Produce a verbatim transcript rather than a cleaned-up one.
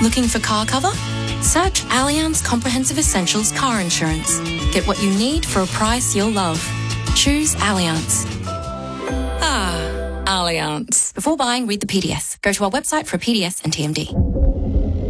Looking for car cover? Search Allianz Comprehensive Essentials Car Insurance. Get what you need for a price you'll love. Choose Allianz. Ah, Allianz. Before buying, read the P D S. Go to our website for a P D S and T M D.